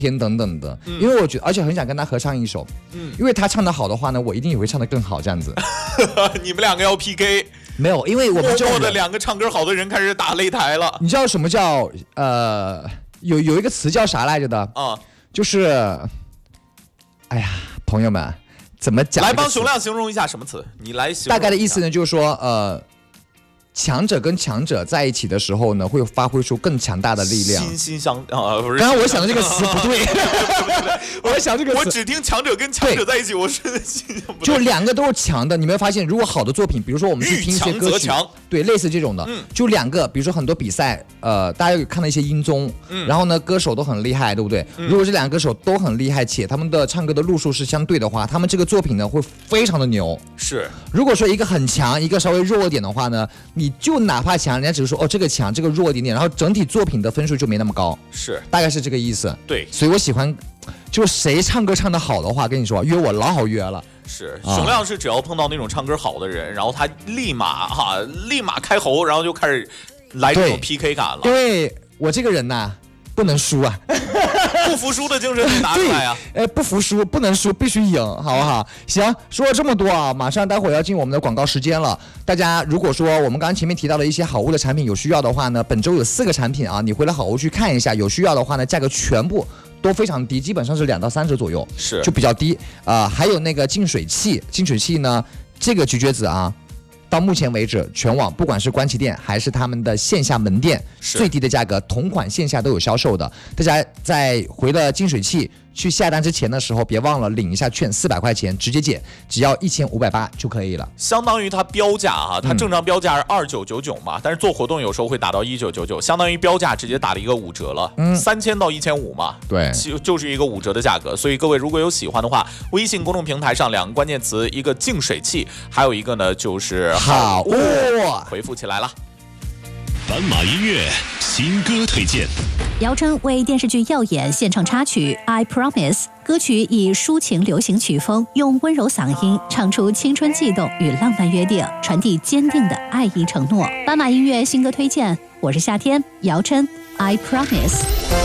天等等的，因为我觉得，而且很想跟他合唱一首，因为他唱得好的话呢，我一定也会唱得更好，这样子。 你们两个要 PK？ 没有，因为我们默默的两个唱歌好的人开始打擂台了。 你知道什么叫有一个词叫啥来着的啊？就是，哎呀，朋友们，怎么讲？ 来帮熊亮形容一下什么词？你来形容。 大概的意思呢，就是说强者跟强者在一起的时候呢，会发挥出更强大的力量。 心心相不是。 刚刚我想的这个词不对，我想这个词， 我只听强者跟强者在一起，我是就两个都是强的。你没有发现，如果好的作品，比如说我们去听一些歌曲，对，类似这种的，就两个，比如说很多比赛，大家有看到一些音综，然后呢，歌手都很厉害，对不对？如果这两个歌手都很厉害，且他们的唱歌的路数是相对的话，他们这个作品呢会非常的牛。 是， 如果说一个很强，一个稍微弱一点的话呢，你就哪怕强，人家只是说哦这个强，这个弱一点点，然后整体作品的分数就没那么高， 是， 大概是这个意思。 对， 所以我喜欢，就谁唱歌唱得好的话，跟你说约我老好约了。 是，熊亮是只要碰到那种唱歌好的人，然后他立马开喉，然后就开始来这种 PK 感了。 因为我这个人呐，不能输啊。 不服输的精神得拿出来啊！ 不服输，不能输，必须赢，好不好？行，说了这么多啊，马上待会儿要进我们的广告时间了。大家如果说我们刚刚前面提到的一些好物的产品有需要的话呢，本周有4个产品啊，你回来好物去看一下，有需要的话呢，价格全部都非常低，基本上是2到3折左右， 是就比较低还有那个净水器呢，这个咀嚼子啊。到目前为止，全网不管是官旗店还是他们的线下门店，最低的价格，同款线下都有销售的。大家在回了净水器去下单之前的时候，别忘了领一下券，400块钱直接减，只要1580就可以了。 相当于它标价它正常标价是2999嘛，但是做活动有时候会打到1999，相当于标价直接打了一个5折了，3000到1500嘛， 对， 就是一个5折的价格。所以各位如果有喜欢的话，微信公众平台上2个关键词，一个净水器，还有一个呢就是好物，回复起来了。 斑马音乐新歌推荐， 姚琛为电视剧《耀眼》献唱插曲《I Promise》，歌曲以抒情流行曲风，用温柔嗓音唱出青春悸动与浪漫约定，传递坚定的爱意承诺。斑马音乐新歌推荐，我是夏天，姚琛《I Promise》。